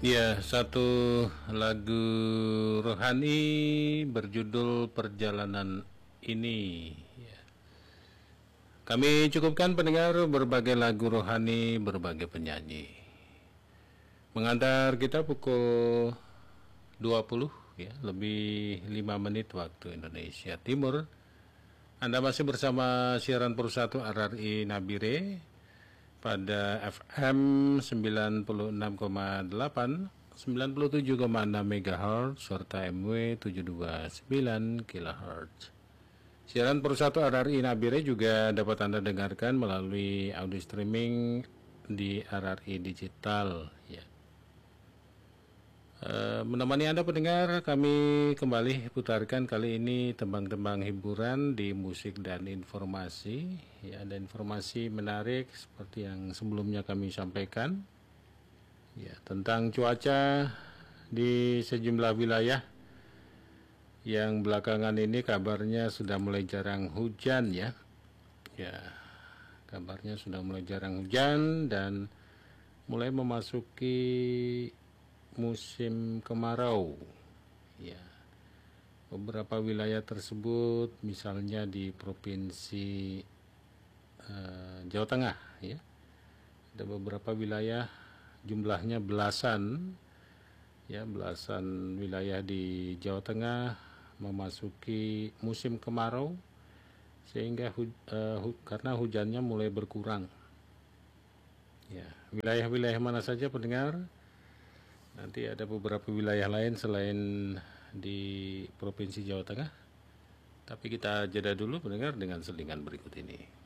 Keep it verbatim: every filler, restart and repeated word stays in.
Ya, satu lagu rohani berjudul Perjalanan Ini. Ya. Kami cukupkan pendengar berbagai lagu rohani, berbagai penyanyi. Mengantar kita pukul dua puluh ya, lebih lima menit waktu Indonesia Timur. Anda masih bersama siaran Persatu R R I Nabire pada F M sembilan puluh enam koma delapan, sembilan puluh tujuh koma enam MHz serta M W tujuh dua sembilan kilohertz. Siaran Persatu R R I Nabire juga dapat Anda dengarkan melalui audio streaming di R R I Digital ya. E, menemani Anda pendengar, kami kembali putarkan kali ini tembang-tembang hiburan di musik dan informasi. Ya, ada informasi menarik seperti yang sebelumnya kami sampaikan. Ya, tentang cuaca di sejumlah wilayah yang belakangan ini kabarnya sudah mulai jarang hujan ya. Ya, kabarnya sudah mulai jarang hujan dan mulai memasuki musim kemarau. Ya. Beberapa wilayah tersebut misalnya di provinsi uh, Jawa Tengah ya. Ada beberapa wilayah jumlahnya belasan ya, belasan wilayah di Jawa Tengah memasuki musim kemarau sehingga hu, uh, hu, karena hujannya mulai berkurang. Ya, wilayah-wilayah mana saja pendengar? Nanti ada beberapa wilayah lain selain di Provinsi Jawa Tengah. Tapi kita jeda dulu pendengar dengan selingan berikut ini.